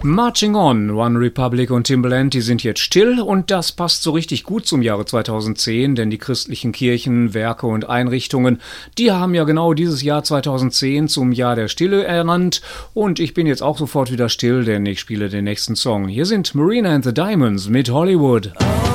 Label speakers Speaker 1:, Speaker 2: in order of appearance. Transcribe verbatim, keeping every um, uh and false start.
Speaker 1: Marching On, One Republic und Timbaland, die sind jetzt still und das passt so richtig gut zum Jahre zweitausendzehn, denn die christlichen Kirchen, Werke und Einrichtungen, die haben ja genau dieses Jahr zweitausendzehn zum Jahr der Stille ernannt und ich bin jetzt auch sofort wieder still, denn ich spiele den nächsten Song. Hier sind Marina and the Diamonds mit Hollywood.